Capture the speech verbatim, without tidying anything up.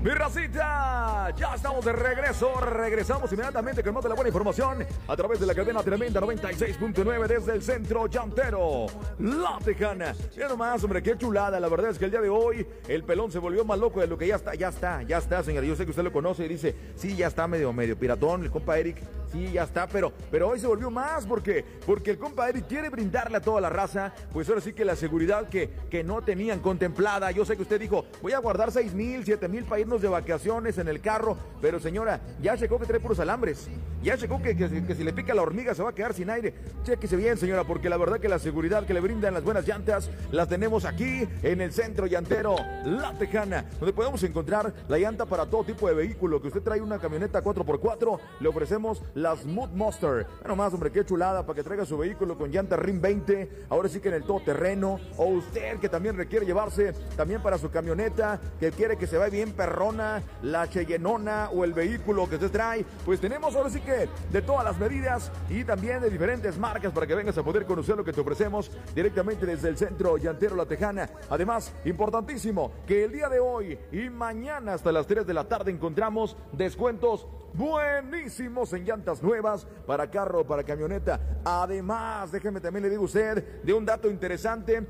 Mi racita, ya estamos de regreso. Regresamos inmediatamente con más de la buena información a través de la cadena tremenda noventa y seis punto nueve desde el centro llantero, La Tejana. Mira nomás, hombre, qué chulada. La verdad es que el día de hoy el pelón se volvió más loco de lo que ya está. Ya está, ya está, señor. Yo sé que usted lo conoce y dice, sí, ya está medio, medio piratón, el compa Eric. Sí, ya está, pero, pero hoy se volvió más porque, porque el compa Eric quiere brindarle a toda la raza, pues ahora sí que la seguridad que, que no tenían contemplada. Yo sé que usted dijo, voy a guardar seis mil, siete mil para irnos de vacaciones en el carro, pero señora, ya checó que trae puros alambres, ya checó que, que, que si le pica la hormiga se va a quedar sin aire. Chéquese bien, señora, porque la verdad que la seguridad que le brindan las buenas llantas las tenemos aquí en el centro llantero La Tejana, donde podemos encontrar la llanta para todo tipo de vehículo. Que usted trae una camioneta cuatro por cuatro, le ofrecemos las Mood Monster. Bueno más, hombre, qué chulada para que traiga su vehículo con llanta R I M veinte, ahora sí que en el todoterreno. O usted que también requiere llevarse también para su camioneta, que quiere que se vaya bien perrona, la Cheyenona o el vehículo que usted trae, pues tenemos ahora sí que de todas las medidas y también de diferentes marcas para que vengas a poder conocer lo que te ofrecemos directamente desde el centro llantero La Tejana. Además, importantísimo, que el día de hoy y mañana hasta las tres de la tarde encontramos descuentos buenísimos en llantas nuevas para carro, para camioneta. Además, déjeme también le digo a usted de un dato interesante.